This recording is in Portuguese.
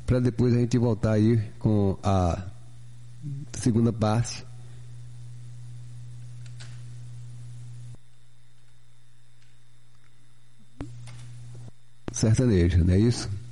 para depois a gente voltar aí com a segunda parte. Sertaneja, não é isso?